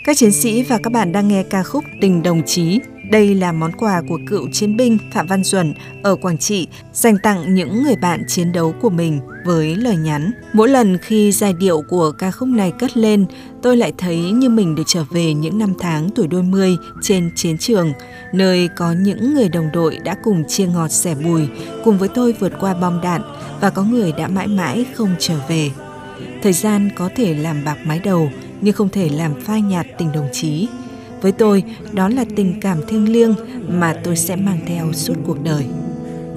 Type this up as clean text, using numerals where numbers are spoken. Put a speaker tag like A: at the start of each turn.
A: Các chiến sĩ và các bạn đang nghe ca khúc Tình Đồng Chí. Đây là món quà của cựu chiến binh Phạm Văn Duẩn ở Quảng Trị dành tặng những người bạn chiến đấu của mình với lời nhắn. Mỗi lần khi giai điệu của ca khúc này cất lên, tôi lại thấy như mình được trở về những năm tháng tuổi đôi mươi trên chiến trường, nơi có những người đồng đội đã cùng chia ngọt sẻ bùi, cùng với tôi vượt qua bom đạn và có người đã mãi mãi không trở về. Thời gian có thể làm bạc mái đầu, nhưng không thể làm phai nhạt tình đồng chí. Với tôi, đó là tình cảm thiêng liêng mà tôi sẽ mang theo suốt cuộc đời.